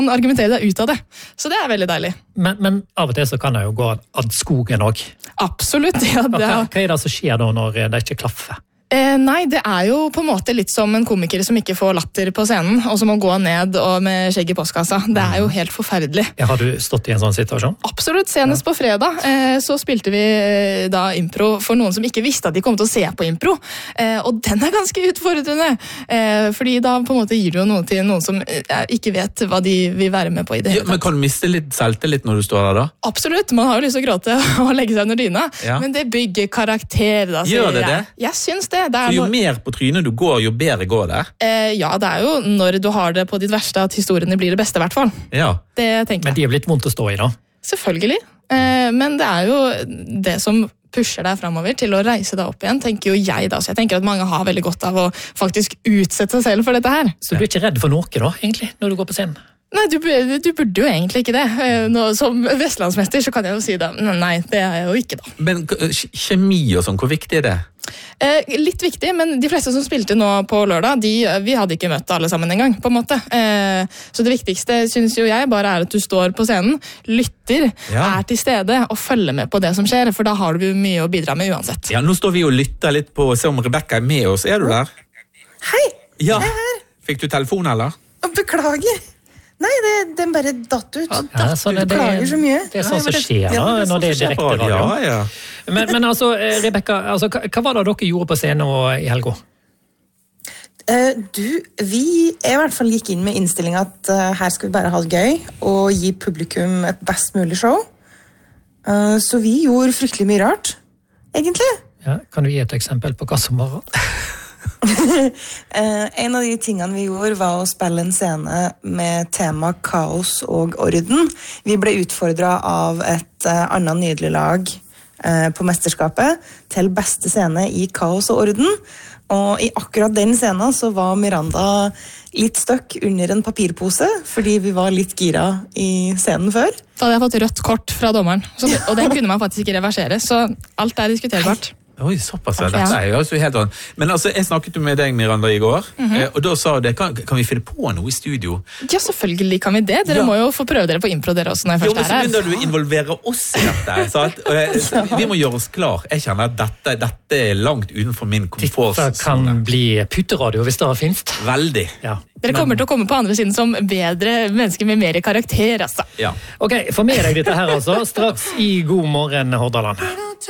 argumentere deg ut av det. Så det veldig deilig. Men av og til så kan det jo gå ad skogen også. Absolutt, ja. Hva det som skjer da når det ikke klaffer? Nei, det jo på en måte litt som en komiker som ikke får latter på scenen, og som må gå ned og med skjegg i postkassa. Det jo helt forferdelig. Ja, har du stått i en sånn situasjon? Absolutt. Senest på fredag så spilte vi da impro for noen som ikke visste at de kom til å se på impro. Og den ganske utfordrende. Fordi da på en måte gir du jo noe til noen som ikke vet hva de vil være med på i det hele tatt. Men kan du miste litt selvtillit når du står der da? Absolutt. Man har jo lyst til å gråte og legge seg under dyna. Ja. Men det bygger karakter, da. Gjør det det? Jeg syns det. For jo mer på trynet du går, jo bedre går det? Ja, det jo når du har det på ditt verste at historiene blir det beste i hvert fall. Ja. Det tenker jeg. Men de blitt vondt å stå i da? Selvfølgelig. Men det jo det som pusher deg fremover til å reise deg opp igjen, tenker jo jeg da. Så jeg tenker at mange har veldig godt av å faktisk utsette seg selv for dette her. Så du ikke redd for noe da, egentlig, når du går på scenen? Nei, du burde jo egentlig ikke det. Som vestlandsmester så kan jeg jo si det. Nei, det jeg jo ikke da. Men kjemi og sånn, hvor viktig det? Litt viktig, men de fleste som spilte nå på lørdag, vi hadde ikke møtt alle sammen en gang, på en måte. Så det viktigste, synes jo jeg, bare at du står på scenen, lytter, til stede og følger med på det som skjer, for da har du mye å bidra med uansett. Ja, nå står vi og lytter litt på å se om Rebecca med oss. Du der? Hei, ja. Jeg her. Fikk du telefon, eller? Beklager. Nei, den bare datt ut. Beklager så mye. Det sånn som skjer da, når det direkte radio. Ja. Men altså, Rebecca, hva var det dere gjorde på scenen i helga? Vi i hvert fall gikk inn med innstilling at her skal vi bare ha det gøy og gi publikum et best mulig show. Så vi gjorde fryktelig mye rart, egentlig. Ja, kan du gi et eksempel på hva som var rart? En av de tingene vi gjorde var å spille en scene med tema kaos og orden. Vi ble utfordret av et annet nydelig lag på mesterskapet til beste scene i kaos og orden. Og i akkurat den scenen så var Miranda litt støkk under en papirpose, fordi vi var litt gira i scenen før. Da hadde jeg fått rødt kort fra dommeren, og den kunne man faktisk ikke reversere, så alt diskuterbart. Oi, såpass, dette jo altså helt sånn. Men altså, jeg snakket jo med deg, Miranda, i går, og da sa du, kan vi finne på noe i studio? Ja, selvfølgelig kan vi det. Dere må jo få prøve dere på impro dere også når jeg først her. Jo, men så begynner du å involvere oss i dette, sant? Vi må gjøre oss klar. Jeg kjenner at dette langt utenfor min komfort. Dette kan bli putteradio hvis det har finst. Veldig. Ja. Dere kommer til å komme på andre siden som bedre mennesker med mer karakter, altså. Ja. Ok, få med deg dette her altså, straks i God morgen, Hordaland.